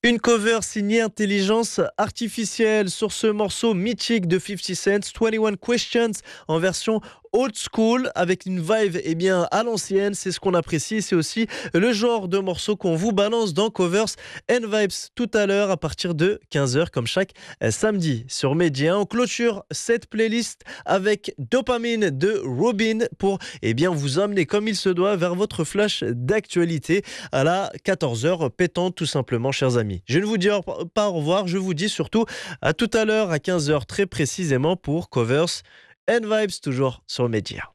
Une cover signée Intelligence Artificielle sur ce morceau mythique de 50 Cent, 21 Questions, en version old school, avec une vibe à l'ancienne. C'est ce qu'on apprécie. C'est aussi le genre de morceau qu'on vous balance dans Covers and Vibes tout à l'heure à partir de 15h, comme chaque samedi sur Média. On clôture cette playlist avec Dopamine de Robin pour vous emmener comme il se doit vers votre flash d'actualité à la 14h pétante, tout simplement, chers amis. Je ne vous dis pas au revoir, je vous dis surtout à tout à l'heure à 15h très précisément pour Covers and Vibes, toujours sur Média.